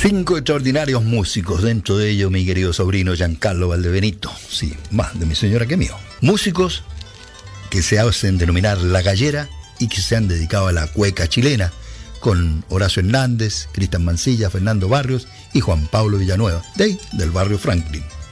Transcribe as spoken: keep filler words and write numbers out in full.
Cinco extraordinarios músicos, dentro de ellos mi querido sobrino Giancarlo Valdebenito, sí, más de mi señora que mío. Músicos que se hacen denominar La Gallera y que se han dedicado a la cueca chilena, con Horacio Hernández, Cristian Mancilla, Fernando Barrios y Juan Pablo Villanueva, de ahí, del barrio Franklin.